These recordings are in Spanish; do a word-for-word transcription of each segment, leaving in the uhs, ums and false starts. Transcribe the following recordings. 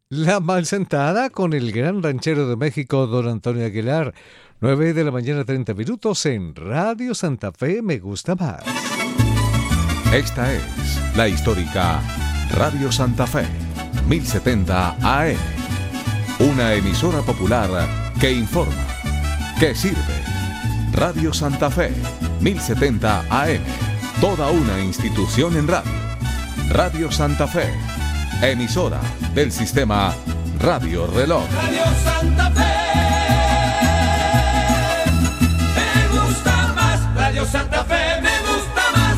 La Mal Sentada con el gran ranchero de México, don Antonio Aguilar. nueve de la mañana, treinta minutos en Radio Santa Fe, me gusta más. Esta es la histórica Radio Santa Fe, mil setenta A M. Una emisora popular que informa, que sirve. Radio Santa Fe, mil setenta A M. Toda una institución en radio. Radio Santa Fe, emisora del sistema Radio Reloj. Radio Santa Fe, me gusta más. Radio Santa Fe, me gusta más.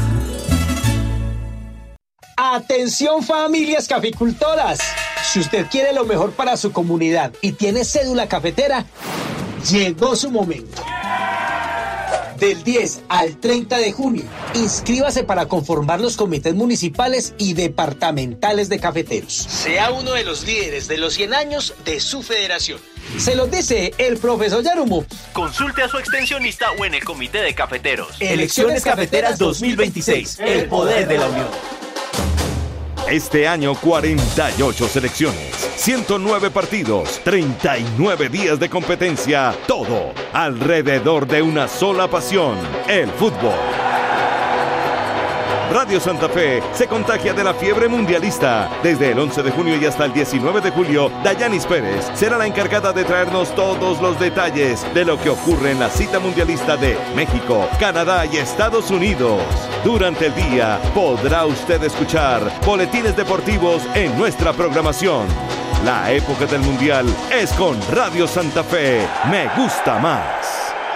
Atención familias caficultoras. Si usted quiere lo mejor para su comunidad y tiene cédula cafetera, llegó su momento. Del diez al treinta de junio, inscríbase para conformar los comités municipales y departamentales de cafeteros. Sea uno de los líderes de los cien años de su federación. Se los dice el profesor Yarumo. Consulte a su extensionista o en el comité de cafeteros. Elecciones Cafeteras dos mil veintiséis. El poder de la unión. Este año cuarenta y ocho selecciones, ciento nueve partidos, treinta y nueve días de competencia, todo alrededor de una sola pasión, el fútbol. Radio Santa Fe se contagia de la fiebre mundialista. Desde el once de junio y hasta el diecinueve de julio, Dayanis Pérez será la encargada de traernos todos los detalles de lo que ocurre en la cita mundialista de México, Canadá y Estados Unidos. Durante el día podrá usted escuchar boletines deportivos en nuestra programación. La época del mundial es con Radio Santa Fe. Me gusta más.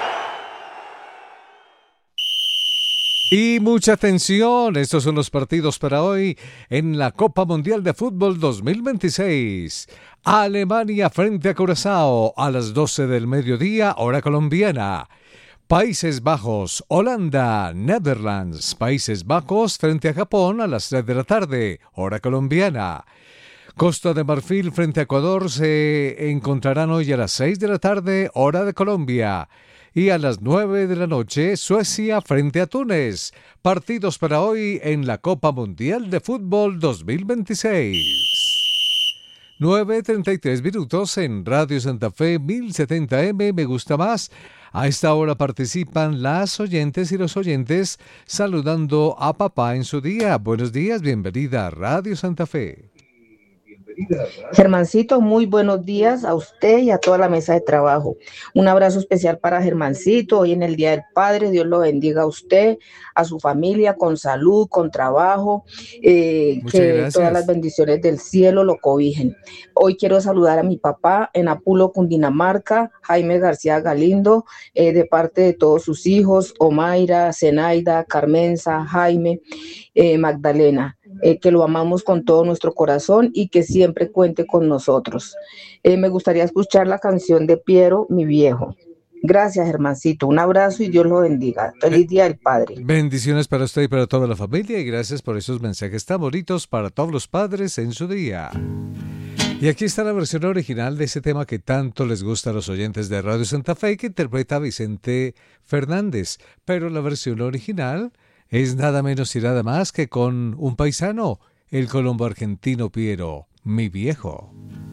Y mucha atención, estos son los partidos para hoy en la Copa Mundial de Fútbol dos mil veintiséis. Alemania frente a Curazao a las doce del mediodía, hora colombiana. Países Bajos, Holanda, Netherlands, Países Bajos frente a Japón a las tres de la tarde, hora colombiana. Costa de Marfil frente a Ecuador se encontrarán hoy a las seis de la tarde, hora de Colombia. Y a las nueve de la noche, Suecia frente a Túnez. Partidos para hoy en la Copa Mundial de Fútbol dos mil veintiséis. nueve treinta y tres minutos en Radio Santa Fe mil setenta M, me gusta más. A esta hora participan las oyentes y los oyentes saludando a papá en su día. Buenos días, bienvenida a Radio Santa Fe. Germancito, muy buenos días a usted y a toda la mesa de trabajo. Un abrazo especial para Germancito, hoy en el Día del Padre. Dios lo bendiga a usted, a su familia, con salud, con trabajo, eh, que gracias. Todas las bendiciones del cielo lo cobijen. Hoy quiero saludar a mi papá en Apulo, Cundinamarca, Jaime García Galindo, eh, de parte de todos sus hijos, Omaira, Zenaida, Carmenza, Jaime, eh, Magdalena. Eh, que lo amamos con todo nuestro corazón y que siempre cuente con nosotros. Eh, me gustaría escuchar la canción de Piero, mi viejo. Gracias, Germancito. Un abrazo y Dios lo bendiga. Feliz Día del Padre. Bendiciones para usted y para toda la familia y gracias por esos mensajes tan bonitos para todos los padres en su día. Y aquí está la versión original de ese tema que tanto les gusta a los oyentes de Radio Santa Fe, que interpreta Vicente Fernández. Pero la versión original es nada menos y nada más que con un paisano, el colombo argentino Piero, mi viejo.